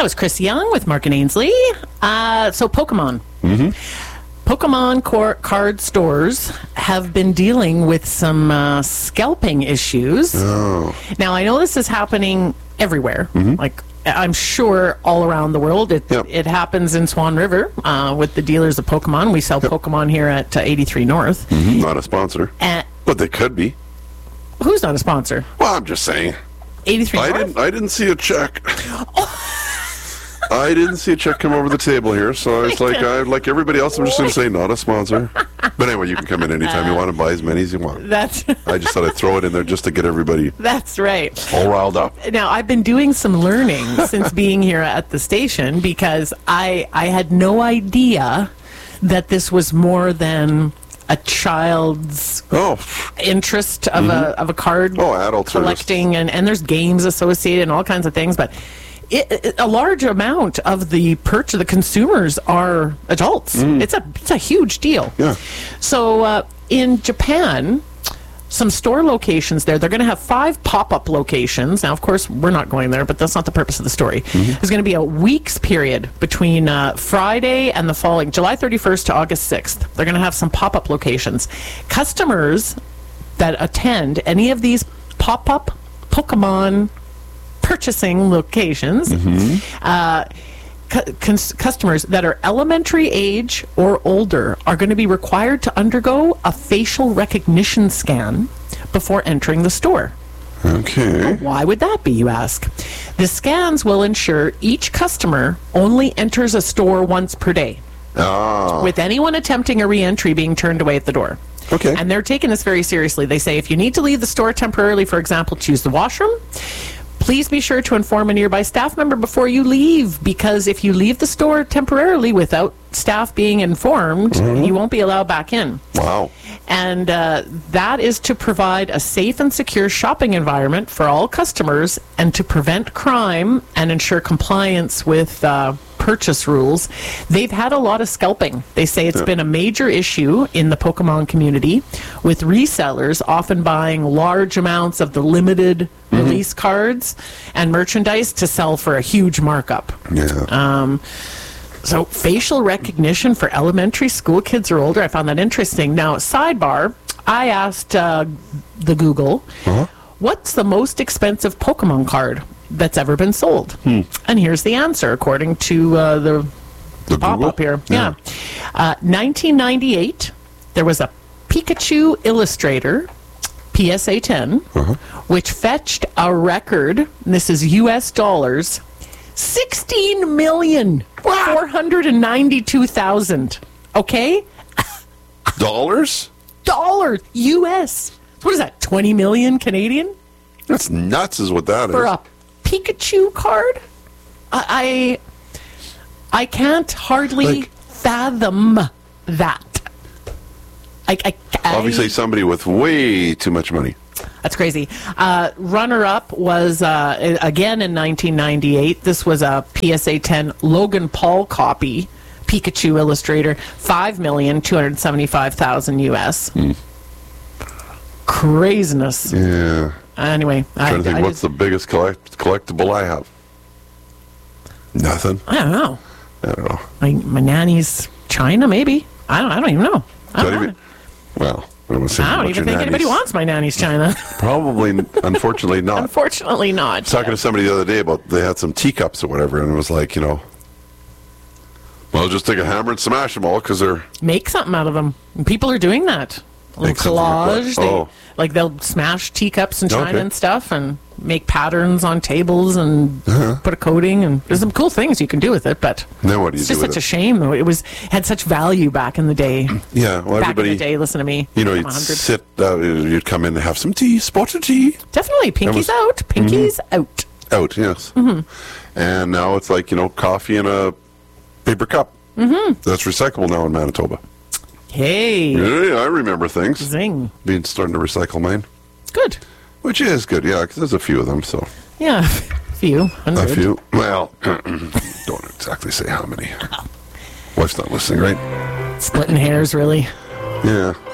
That was Chris Young with Mark and Ainsley. So Pokemon. Pokemon card stores have been dealing with some scalping issues. Oh. Now, I know this is happening everywhere. Like, I'm sure all around the world. It happens in Swan River with the dealers of Pokemon. We sell Pokemon here at 83 North. Not a sponsor. But they could be. Who's not a sponsor? Well, I'm just saying. 83 North? I didn't see a check. I didn't see a check come over the table here, so I was like everybody else, I'm just going to say not a sponsor. But anyway, you can come in anytime you want and buy as many as you want. I just thought I'd throw it in there just to get everybody That's right. all riled up. Now, I've been doing some learning since being here at the station because I had no idea that this was more than a child's interest of a card adult collecting, and there's games associated and all kinds of things, but a large amount of the consumers are adults. It's a huge deal. Yeah. So in Japan, some store locations they're going to have 5 pop-up locations. Now, of course, we're not going there, but that's not the purpose of the story. There's going to be a week's period between Friday and the following, July 31st to August 6th. They're going to have some pop-up locations. Customers that attend any of these pop-up Pokemon purchasing locations, customers that are elementary age or older are going to be required to undergo a facial recognition scan before entering the store. Okay. Why would that be, you ask? The scans will ensure each customer only enters a store once per day, with anyone attempting a re-entry being turned away at the door. Okay. And they're taking this very seriously. They say if you need to leave the store temporarily, for example, to use the washroom, please be sure to inform a nearby staff member before you leave, because if you leave the store temporarily without staff being informed, you won't be allowed back in. Wow. And that is to provide a safe and secure shopping environment for all customers and to prevent crime and ensure compliance with purchase rules. They've had a lot of scalping. They say it's been a major issue in the Pokemon community, with resellers often buying large amounts of the limited release cards and merchandise to sell for a huge markup. Yeah. So facial recognition for elementary school kids or older, I found that interesting. Now, sidebar, I asked the Google, what's the most expensive Pokemon card that's ever been sold? And here's the answer, according to the pop-up here. 1998, there was a Pikachu Illustrator PSA 10, which fetched a record, and this is US dollars, $16,492,000. Okay? Dollars? US. What is that, 20 million Canadian? That's nuts is what that For is. a Pikachu card? I can't hardly fathom that. Obviously somebody with way too much money. That's crazy. Runner-up was, again in 1998, this was a PSA 10 Logan Paul copy, Pikachu Illustrator, $5,275,000 US. Craziness. Yeah. Anyway. I'm trying to think, what's the biggest collectible I have? Nothing. I don't know. I don't know. My nanny's China, maybe? I don't even know. I don't even think anybody wants my nanny's China. Probably, unfortunately not. Unfortunately not. I was talking to somebody the other day about they had some teacups or whatever, and it was like, well, just take a hammer and smash them all because they're... Make something out of them. And people are doing that. A little collage. They'll smash teacups in China and stuff and make patterns on tables and put a coating, and there's some cool things you can do with it, but then what do you it's do just with such a shame, though. It had such value back in the day. Yeah, well, back in the day, listen to me. You'd sit, you'd come in and have some tea, spotted tea. Definitely, Pinky's out. Pinky's out. Out, yes. And now it's like, coffee in a paper cup. That's recyclable now in Manitoba. Hey. Yeah, I remember things. Zing. Starting to recycle mine. Good. Which is good, yeah, because there's a few of them, so. Yeah, a few. 100. A few. Well, don't exactly say how many. Wife's not listening, right? Splitting hairs, really. Yeah.